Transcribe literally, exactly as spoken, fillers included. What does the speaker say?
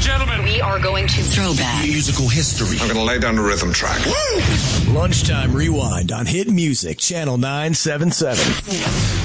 and gentlemen, we are going to throwback musical history. I'm going to lay down the rhythm track. Woo! Lunchtime Rewind on Hit Music, Channel nine seventy-seven.